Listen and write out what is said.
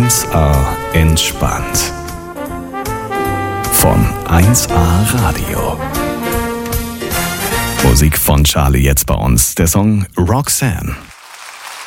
1A entspannt. Von 1A Radio. Musik von Charlie jetzt bei uns. Der Song Roxanne.